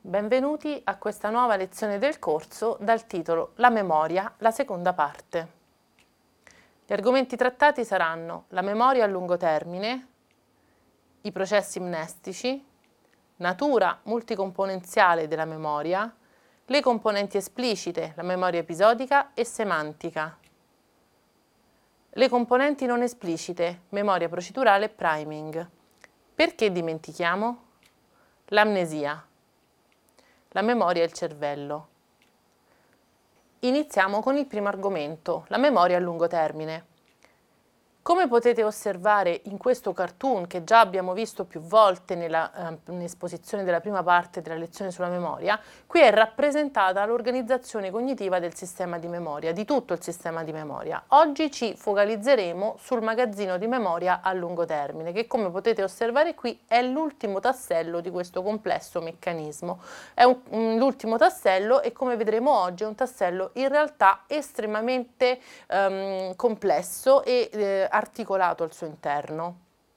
Benvenuti a questa nuova lezione del corso dal titolo La memoria, la seconda parte. Gli argomenti trattati saranno la memoria a lungo termine, i processi mnestici, natura multicomponenziale della memoria, le componenti esplicite, la memoria episodica e semantica, le componenti non esplicite, memoria procedurale e priming. Perché dimentichiamo? L'amnesia. La memoria e il cervello. Iniziamo con il primo argomento, la memoria a lungo termine. Come potete osservare in questo cartoon che già abbiamo visto più volte nell'esposizione della prima parte della lezione sulla memoria, qui è rappresentata l'organizzazione cognitiva del sistema di memoria, di tutto il sistema di memoria. Oggi ci focalizzeremo sul magazzino di memoria a lungo termine, che come potete osservare qui è l'ultimo tassello di questo complesso meccanismo. È l'ultimo tassello e come vedremo oggi è un tassello in realtà estremamente complesso e articolato al suo interno.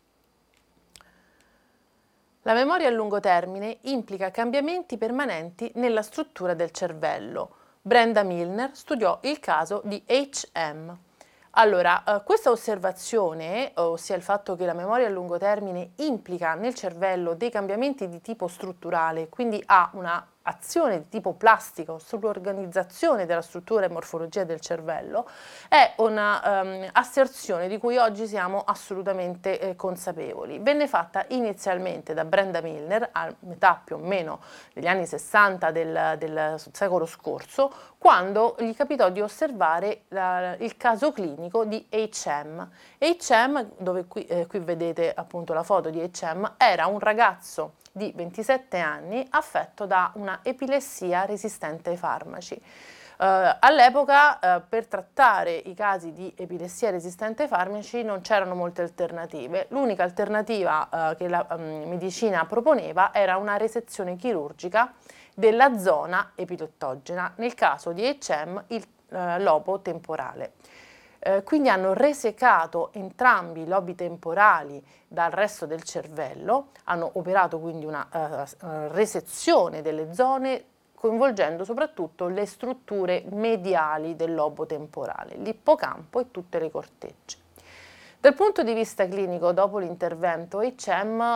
La memoria a lungo termine implica cambiamenti permanenti nella struttura del cervello. Brenda Milner studiò il caso di H.M. Allora, questa osservazione, ossia il fatto che la memoria a lungo termine implica nel cervello dei cambiamenti di tipo strutturale, quindi ha una azione di tipo plastico sull'organizzazione della struttura e morfologia del cervello, è una asserzione di cui oggi siamo assolutamente consapevoli. Venne fatta inizialmente da Brenda Milner a metà più o meno degli anni 60 del secolo scorso, quando gli capitò di osservare il caso clinico di H.M. H.M., dove qui vedete appunto la foto di H.M., era un ragazzo di 27 anni affetto da una epilessia resistente ai farmaci. All'epoca per trattare i casi di epilessia resistente ai farmaci non c'erano molte alternative. L'unica alternativa che la medicina proponeva era una resezione chirurgica della zona epilettogena, nel caso di H.M. il lobo temporale. Quindi hanno resecato entrambi i lobi temporali dal resto del cervello, hanno operato quindi una resezione delle zone coinvolgendo soprattutto le strutture mediali del lobo temporale, l'ippocampo e tutte le cortecce. Dal punto di vista clinico, dopo l'intervento, H.M.